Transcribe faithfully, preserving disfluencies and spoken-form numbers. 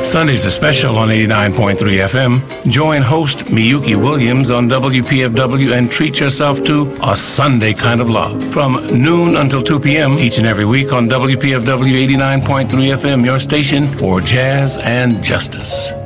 Sundays are special on eighty-nine point three F M. Join host Miyuki Williams on W P F W and treat yourself to a Sunday kind of love. From noon until two p.m. each and every week on W P F W eighty-nine point three F M, your station for jazz and justice.